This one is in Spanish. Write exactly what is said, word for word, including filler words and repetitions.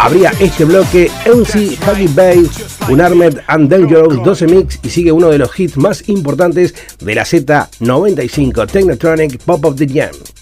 Abría este bloque M C Huggy Babe, Unarmed and Dangerous doce Mix, y sigue uno de los hits más importantes de la Z noventa y cinco, Technotronic Pop of the Jam.